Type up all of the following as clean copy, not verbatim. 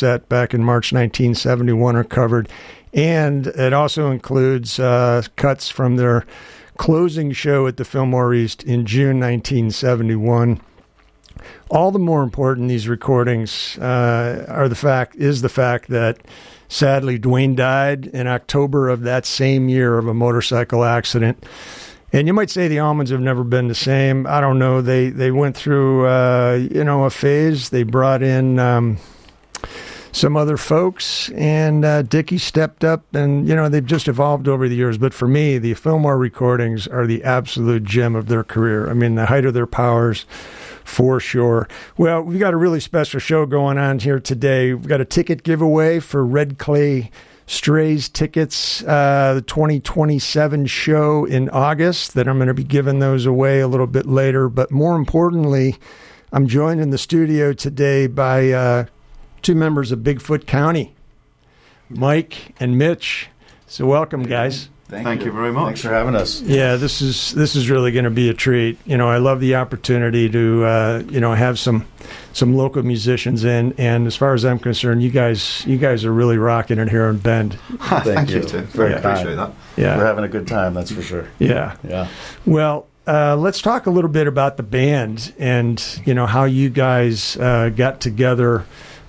set back in March 1971 are covered. And it also includes cuts from their closing show at the Fillmore East in June 1971. All the more important, these recordings are the fact that sadly Duane died in October of that same year of a motorcycle accident. And you might say the Allmans have never been the same. I don't know. They went through a phase. They brought in some other folks, and Dickie stepped up, and they've just evolved over the years. But for me, the Fillmore recordings are the absolute gem of their career. I mean, the height of their powers, for sure. Well, we've got a really special show going on here today. We've got a ticket giveaway for Red Clay Strays tickets, the 2027 show in August, that I'm going to be giving those away a little bit later. But more importantly, I'm joined in the studio today by two members of Bigfoot County, Mike and Mitch. So welcome, guys. Thank you very much. Thanks for having us. Yeah, this is really going to be a treat. I love the opportunity to have some local musicians in, and as far as I'm concerned, you guys are really rocking it here in Bend. Thank you. Very appreciate that. Yeah, we're having a good time, that's for sure. Yeah. Well, let's talk a little bit about the band and how you guys got together.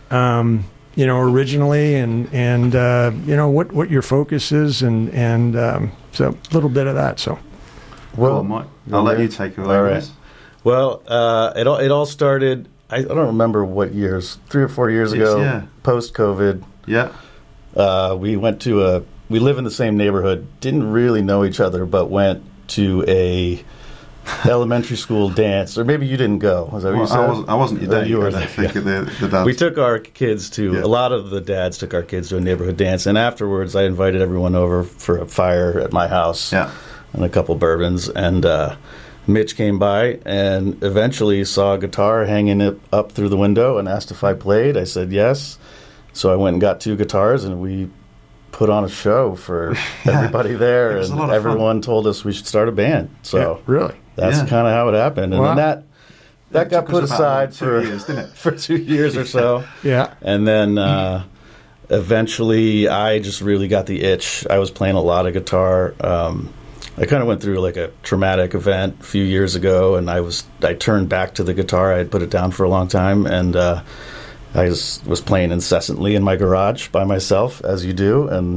Originally, and what your focus is, and so a little bit of that. So, well, Mike, I'll let you take it away. All right. Well, it all started. I don't remember what years, 3 or 4 years ago, post COVID. Yeah. We live in the same neighborhood. Didn't really know each other, but went to a elementary school dance, or maybe you didn't go. Was that what you said? I wasn't your dad. You were there. The dad. We took our kids to, a lot of the dads took our kids to a neighborhood dance, and afterwards I invited everyone over for a fire at my house and a couple bourbons, and Mitch came by and eventually saw a guitar hanging up through the window and asked if I played. I said yes. So I went and got 2 guitars, and we put on a show for everybody there, and everyone told us we should start a band. So really? That's kind of how it happened. And then that got put aside for 2 years, didn't it? For 2 years or so. Yeah. And then eventually I just really got the itch. I was playing a lot of guitar. I kind of went through like a traumatic event a few years ago, and I turned back to the guitar. I had put it down for a long time, and I was playing incessantly in my garage by myself, as you do, and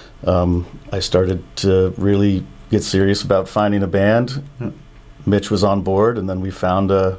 I started to really get serious about finding a band. Mitch was on board, and then we found a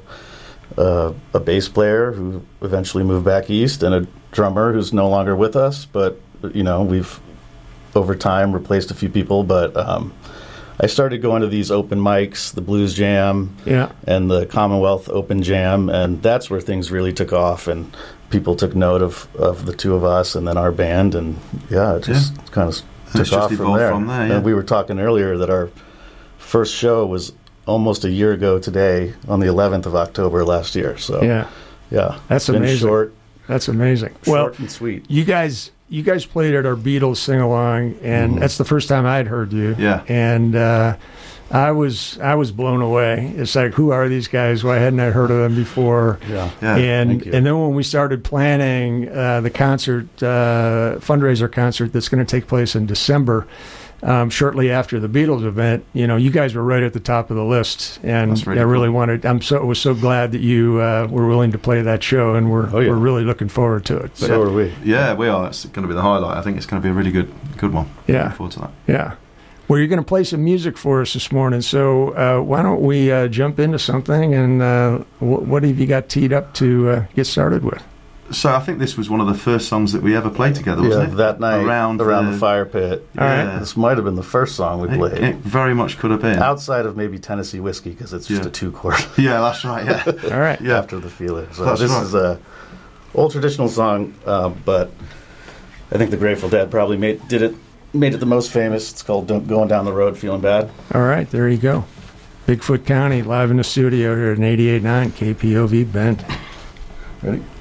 bass player who eventually moved back east, and a drummer who's no longer with us, but we've over time replaced a few people. But I started going to these open mics, the Blues Jam and the Commonwealth Open Jam, and that's where things really took off, and people took note of the two of us and then our band, and it just kind of took off from there. And we were talking earlier that our first show was almost a year ago today, on the 11th of October last year. So that's amazing. Short. That's amazing. Short and sweet. You guys played at our Beatles sing along, and that's the first time I'd heard you. Yeah. And I was blown away. It's like, who are these guys? Why hadn't I heard of them before? Yeah. And then when we started planning the concert, fundraiser concert that's going to take place in December, shortly after the Beatles event, you guys were right at the top of the list, and I really wanted. Was so glad that you were willing to play that show, and we're really looking forward to it. But so are we. Yeah, we are. It's going to be the highlight. I think it's going to be a really good one. Yeah, looking forward to that. Yeah. Well, you're going to play some music for us this morning, so why don't we jump into something, and what have you got teed up to get started with? So I think this was one of the first songs that we ever played together, wasn't it? That night around the fire pit. Right. This might have been the first song we played. It very much could have been. Outside of maybe Tennessee Whiskey, because it's just a 2-chord. Yeah, that's right, yeah. All right. Yeah. After the Feeler. So this is a old traditional song, but I think the Grateful Dead probably made it the most famous. It's called Going Down the Road Feeling Bad. All right, there you go. Bigfoot County, live in the studio here at 88.9 KPOV Bend. Ready?